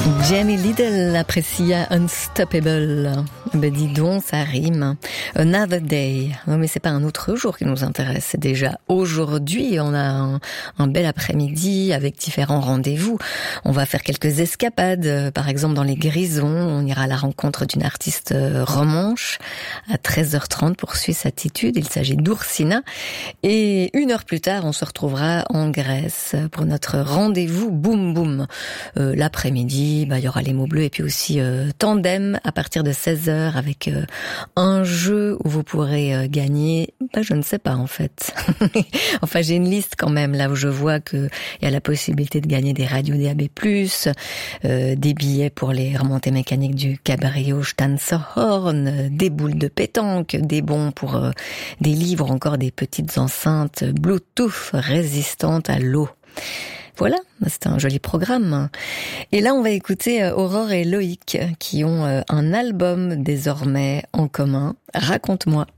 Jamie Lidl apprécia Unstoppable. Ben dis donc, ça rime. Another Day. Non mais c'est pas un autre jour qui nous intéresse, c'est déjà aujourd'hui. On a un bel après-midi avec différents rendez-vous. On va faire quelques escapades. Par exemple, dans les Grisons, on ira à la rencontre d'une artiste romanche à 13h30 pour Suisse Attitude. Il s'agit d'Oursina. Et 1 heure plus tard, on se retrouvera en Grèce pour notre rendez-vous Boum Boum. L'après-midi, il y aura les mots bleus et puis aussi Tandem à partir de 16h avec un jeu où vous pourrez gagner, je ne sais pas en fait. Enfin, j'ai une liste quand même là où je vois que il y a la possibilité de gagner des radios DAB+, des billets pour les remontées mécaniques du Cabrio Stanzerhorn, des boules de pétanque, des bons pour des livres, encore des petites enceintes Bluetooth résistantes à l'eau. Voilà, c'est un joli programme. Et là, on va écouter Aurore et Loïc qui ont un album désormais en commun. Raconte-moi.